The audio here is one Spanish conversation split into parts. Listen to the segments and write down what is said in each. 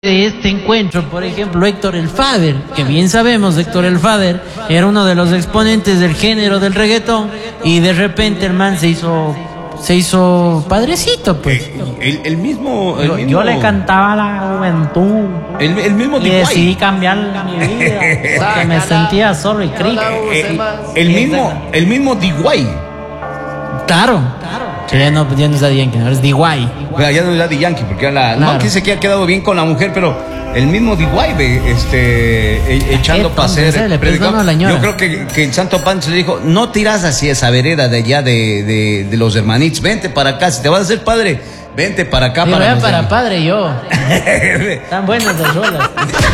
de este encuentro, por ejemplo, Héctor el Father, que bien sabemos, Héctor el Father era uno de los exponentes del género del reggaetón, y de repente el man se hizo padrecito, pues. El mismo... Yo le cantaba a la juventud. El mismo y decidí cambiar mi vida, porque me sentía solo y crítico. El mismo D.Y. Claro. Ya no es Daddy Yankee, ahora es D.Y. Ya no es Daddy Yankee, porque claro. No, que dice que ha quedado bien con la mujer, pero el mismo D.Y. echando para hacer. Yo creo que el Santo Pan se le dijo: no tiras hacia esa vereda de allá de los hermanitos, vente para acá, si te vas a hacer padre, vente para acá. Yo para padre yo. Tan buenas las rolas.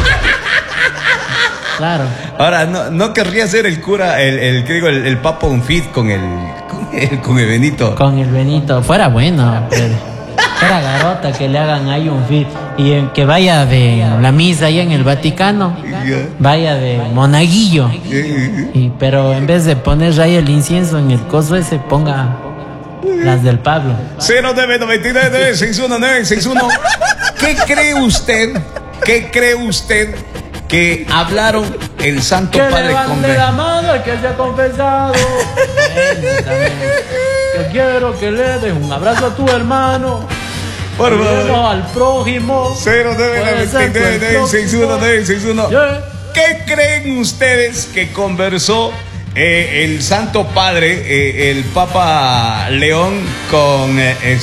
Claro. Ahora, no querría ser el cura, el papa un fit con el Benito. Con el Benito, fuera bueno, pero fuera garota que le hagan ahí un fit. Y que vaya de la misa allá en el Vaticano, vaya de monaguillo. Pero en vez de poner ahí el incienso en el coso ese, ponga las del Pablo. 0999-619-61. ¿Qué cree usted que hablaron el Santo Padre con la mano que se ha confesado? Yo quiero que le des un abrazo a tu hermano. Por favor. Al prójimo. 0999-619-61. ¿Qué creen ustedes que conversó el Santo Padre, el Papa León, con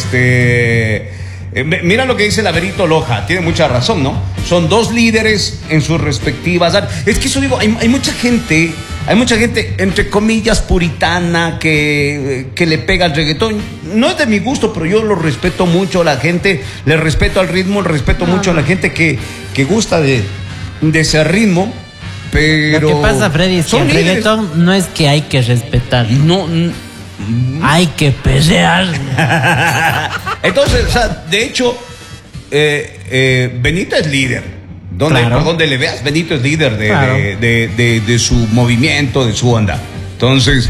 mira lo que dice el Averito Loja, tiene mucha razón, ¿no? Son dos líderes en sus respectivas áreas. Es que eso digo, hay mucha gente, entre comillas, puritana, que le pega al reggaetón. No es de mi gusto, pero yo lo respeto mucho a la gente, le respeto al ritmo, le respeto mucho a la gente que gusta de ese ritmo. Pero lo que pasa, Freddy, es que el reggaetón no es que hay que respetar. No. Hay que pelear. Entonces, o sea, de hecho, Benito es líder. Por donde le veas, Benito es líder de su movimiento, de su onda. Entonces,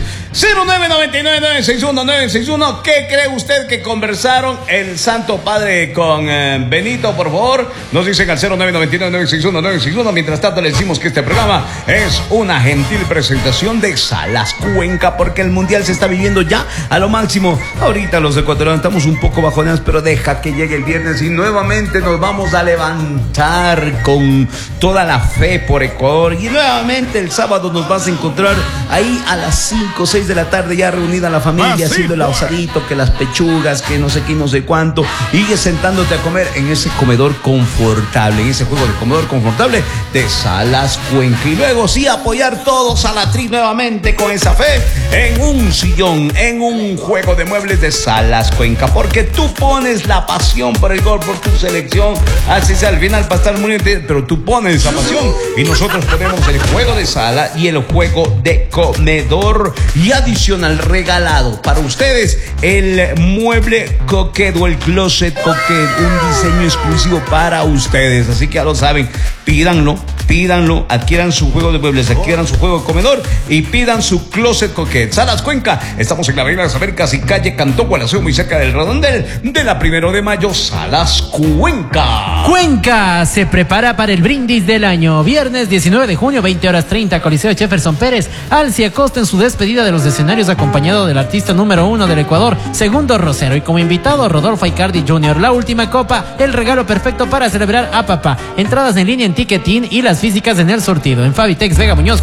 0999-619-61. ¿Qué cree usted que conversaron el Santo Padre con Benito? Por favor, nos dicen al 0999-619-61. Mientras tanto, le decimos que este programa es una gentil presentación de Salas Cuenca, porque el mundial se está viviendo ya a lo máximo. Ahorita los ecuatorianos estamos un poco bajoneados, pero deja que llegue el viernes y nuevamente nos vamos a levantar con toda la fe por Ecuador. Y nuevamente el sábado nos vas a encontrar ahí a las 5 o 6 de la tarde, ya reunida la familia, haciendo el asadito, que las pechugas, que no sé qué, no sé cuánto, y sentándote a comer en ese comedor confortable, en ese juego de comedor confortable de Salas Cuenca. Y luego sí apoyar todos a la tri nuevamente con esa fe en un sillón, en un juego de muebles de Salas Cuenca, porque tú pones la pasión por el gol, por tu selección, así sea al final para estar muy bien, pero tú pones esa pasión y nosotros ponemos el juego de sala y el juego de comedor. Y adicional, regalado para ustedes, el mueble coquet o el closet coquet, un diseño exclusivo para ustedes. Así que ya lo saben, pídanlo, adquieran su juego de muebles, adquieran su juego de comedor y pidan su closet coquet. Salas Cuenca, estamos en la Avenida de las Américas y calle Cantón Gualaceo, muy cerca del Redondel de la 1 de mayo. Salas Cuenca. Cuenca se prepara para el brindis del año. Viernes 19 de junio, 20:30, Coliseo Jefferson Pérez. Alci Acosta en su despedida de los escenarios, acompañado del artista número 1 del Ecuador, Segundo Rosero, y como invitado Rodolfo Icardi Jr. La última copa, el regalo perfecto para celebrar a papá. Entradas en línea en Ticketin y las físicas en el sortido. En Fabitex Vega Muñoz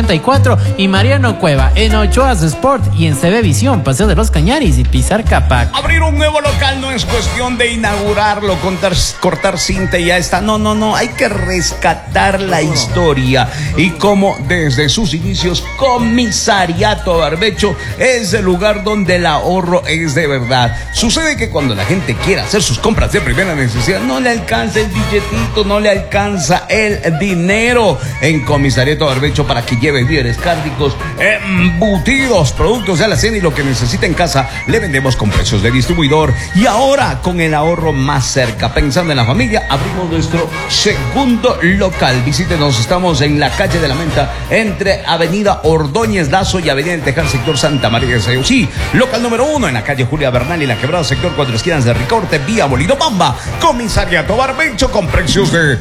474 y Mariano Cueva en Ochoas Sport y en CB Visión, Paseo de los Cañaris y Pizar Capac. Abrir un nuevo local no es cuestión de inaugurarlo, cortar cinta y ya está. No, hay que rescatar la historia. Y como desde sus inicios, Comisariato Barbecho es el lugar donde el ahorro es de verdad. Sucede que cuando la gente quiere hacer sus compras de primera necesidad, no le alcanza el billetito, no le alcanza el dinero. En Comisariato Barbecho, para que lleve víveres cárnicos, embutidos, productos de alacena y lo que necesita en casa, le vendemos con precios de distribuidor. Y ahora, con el ahorro más cerca, pensando en la familia, abrimos nuestro segundo local. Visítenos, estamos en la calle de la Menta, entre Avenida Ordóñez Lazo y Avenida del Tejar, sector Santa María de Sayusí. Local número 1 en la calle Julia Bernal y la Quebrada, sector 4 esquinas de Ricaurte, vía Molino Bamba. Comisariato Barbecho, con precios de